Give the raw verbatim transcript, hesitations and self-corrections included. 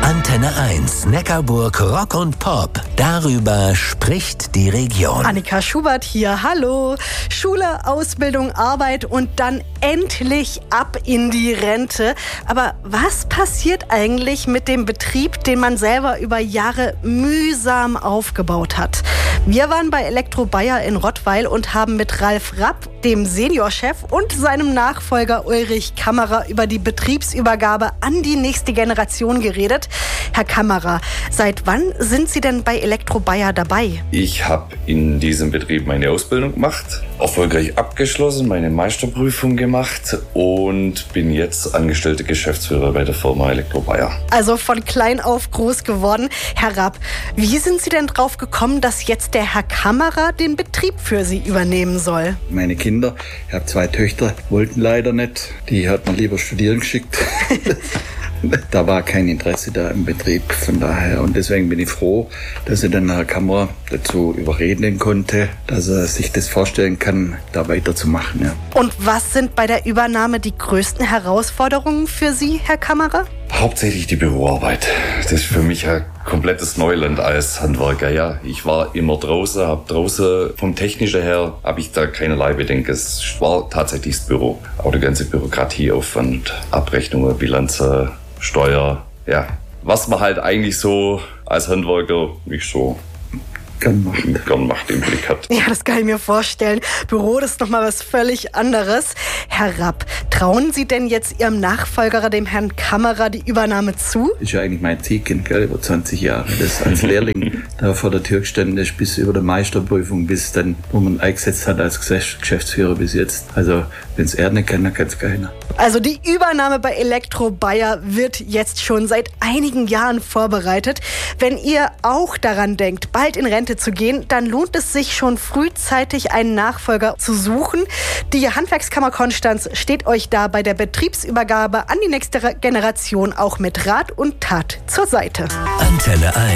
Antenne eins, Neckarburg Rock und Pop. Darüber spricht die Region. Annika Schubert hier, hallo. Schule, Ausbildung, Arbeit und dann endlich ab in die Rente. Aber was passiert eigentlich mit dem Betrieb, den man selber über Jahre mühsam aufgebaut hat? Wir waren bei Elektro Bayer in Rottweil und haben mit Ralf Rapp, dem Seniorchef, und seinem Nachfolger Ulrich Kammerer über die Betriebsübergabe an die nächste Generation geredet. Herr Kammerer, seit wann sind Sie denn bei Elektro Bayer dabei? Ich habe in diesem Betrieb meine Ausbildung gemacht, erfolgreich abgeschlossen, meine Meisterprüfung gemacht und bin jetzt angestellter Geschäftsführer bei der Firma Elektro Bayer. Also von klein auf groß geworden. Herr Rapp, wie sind Sie denn drauf gekommen, dass jetzt der Herr Kammerer den Betrieb für Sie übernehmen soll? Meine Kinder, ich habe zwei Töchter, wollten leider nicht. Die hat man lieber studieren geschickt. Da war kein Interesse da im Betrieb, von daher. Und deswegen bin ich froh, dass ich den Herrn Kammerer dazu überreden konnte, dass er sich das vorstellen kann, da weiterzumachen. Ja. Und was sind bei der Übernahme die größten Herausforderungen für Sie, Herr Kammerer? Hauptsächlich die Büroarbeit. Das ist für mich ein komplettes Neuland als Handwerker. Ja, ich war immer draußen, habe draußen vom Technischen her habe ich da keinerlei Bedenken. Es war tatsächlich das Büro. Auch der ganze Bürokratieaufwand, Abrechnungen, Bilanzen, Steuer, ja, was man halt eigentlich so als Handwerker nicht so gern macht. gern macht, im Blick hat. Ja, das kann ich mir vorstellen. Büro, das ist nochmal was völlig anderes. Herr Rapp, trauen Sie denn jetzt Ihrem Nachfolger, dem Herrn Kammerer, die Übernahme zu? Das ist ja eigentlich mein Zielkind, gell, über zwanzig Jahre. Das als Lehrling da vor der Tür gestanden ist, bis über die Meisterprüfung, bis dann, wo man eingesetzt hat als Geschäftsführer bis jetzt. Also, wenn es er nicht kann, dann kann es keiner. Also die Übernahme bei Elektro Bayer wird jetzt schon seit einigen Jahren vorbereitet. Wenn ihr auch daran denkt, bald in Rente zu gehen, dann lohnt es sich schon frühzeitig, einen Nachfolger zu suchen. Die Handwerkskammer Konstanz steht euch da bei der Betriebsübergabe an die nächste Generation auch mit Rat und Tat zur Seite. Antenne eins.